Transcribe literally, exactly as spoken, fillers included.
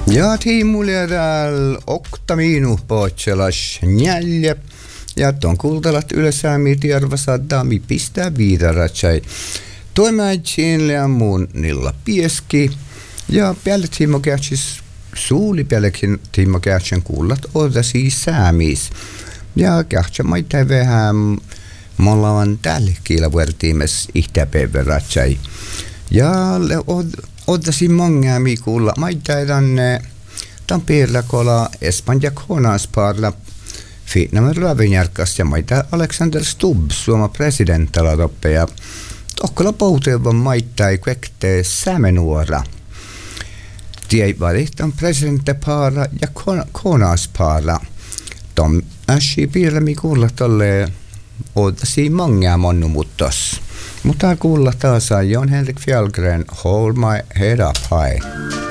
Ja tiimulia täällä oktamiinu poitselas njälje. Ja ton kuultalat ylesäämi tiervasadda mi pistää viidaratsai. Toimäitsiin leamuun nilla pieski. Ja päälle tiimo kätsis suuli päällekin tiimo kätsin kuullat odasi säämis. Ja kähtsä maita vähän mollavan tällä kielä vuortiimes ihtäpäiväratsai. Ja odasi monga mi kuulla maita tänne Tampeella kola Espanja konaasparla Fiitnamen ravinjärkas ja maita Alexander Stubb Suoma presidentala toppe ja tokkola poutevan maita ei kvekte sämenuora. Tiei valihtan presidenttepaara ja konaaspaara. Tom ässi piirrä mi kuulla tolle odasi monga monnumuttos. Mutta kuulla taas Jon Henrik Fjällgren, Hold My Head Up High.